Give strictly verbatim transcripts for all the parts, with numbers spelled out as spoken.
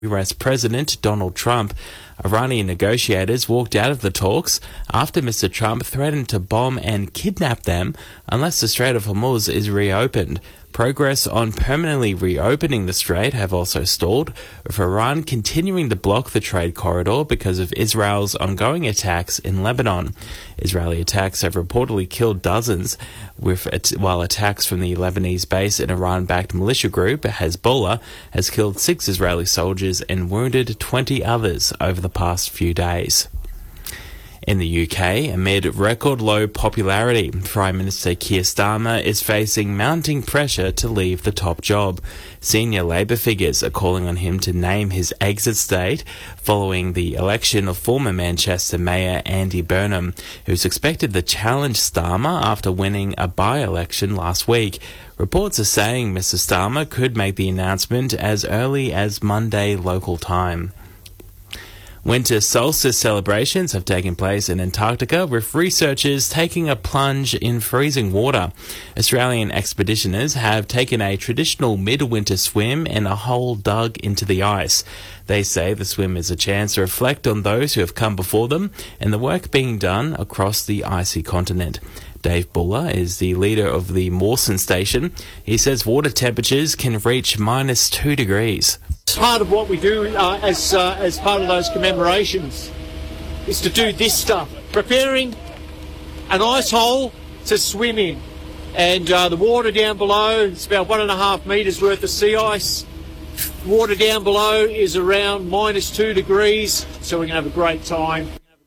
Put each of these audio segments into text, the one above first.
U S President Donald Trump. Iranian negotiators walked out of the talks after Mister Trump threatened to bomb and kidnap them unless the Strait of Hormuz is reopened. Progress on permanently reopening the strait have also stalled, with Iran continuing to block the trade corridor because of Israel's ongoing attacks in Lebanon. Israeli attacks have reportedly killed dozens, with while attacks from the Lebanese base and Iran-backed militia group Hezbollah has killed six Israeli soldiers and wounded twenty others over the past few days. In the U K, amid record-low popularity, Prime Minister Keir Starmer is facing mounting pressure to leave the top job. Senior Labour figures are calling on him to name his exit state following the election of former Manchester Mayor Andy Burnham, who's expected to challenge Starmer after winning a by-election last week. Reports are saying Mister Starmer could make the announcement as early as Monday local time. Winter solstice celebrations have taken place in Antarctica, with researchers taking a plunge in freezing water. Australian expeditioners have taken a traditional midwinter swim in a hole dug into the ice. They say the swim is a chance to reflect on those who have come before them and the work being done across the icy continent. Dave Buller is the leader of the Mawson Station. He says water temperatures can reach minus two degrees. Part of what we do uh, as uh, as part of those commemorations is to do this stuff, preparing an ice hole to swim in, and uh, the water down below is about one and a half metres worth of sea ice. Water down below is around minus two degrees, so we're going to have a great time.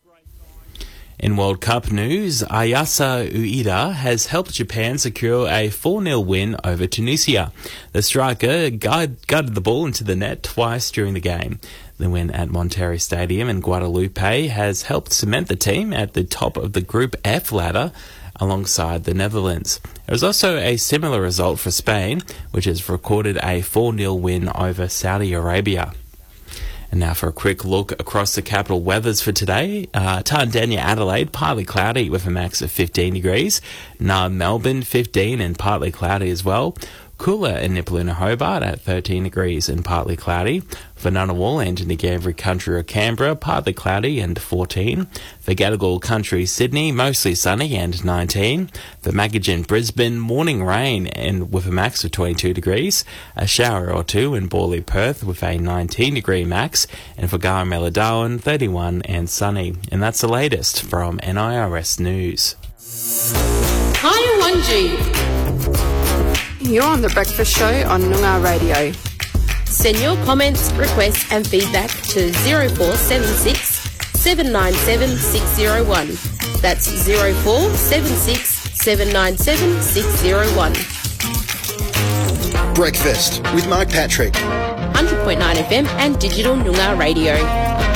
In World Cup news, Ayase Ueda has helped Japan secure a four nil win over Tunisia. The striker guided the ball into the net twice during the game. The win at Monterrey Stadium in Guadalupe has helped cement the team at the top of the Group F ladder alongside the Netherlands. There was also a similar result for Spain, which has recorded a four nil win over Saudi Arabia. And now for a quick look across the capital weathers for today. Uh, Tandanya, Adelaide, partly cloudy with a max of fifteen degrees. Nah, Melbourne, fifteen and partly cloudy as well. Cooler in Nipaluna, Hobart at thirteen degrees and partly cloudy. For Ngunnawal and Ngambri Country or Canberra, partly cloudy and fourteen. For Gadigal Country, Sydney, mostly sunny and nineteen. For Magajan, Brisbane, morning rain and with a max of twenty-two degrees. A shower or two in Borley, Perth with a nineteen degree max. And for Garamela, Darwin, thirty-one and sunny. And that's the latest from N I R S News. Hi, Wanji. You're on The Breakfast Show on Noongar Radio. Send your comments, requests and feedback to zero four seven six, seven nine seven, six zero one. That's zero four seven six, seven nine seven, six zero one. Breakfast with Mark Patrick. one hundred point nine F M and Digital Noongar Radio.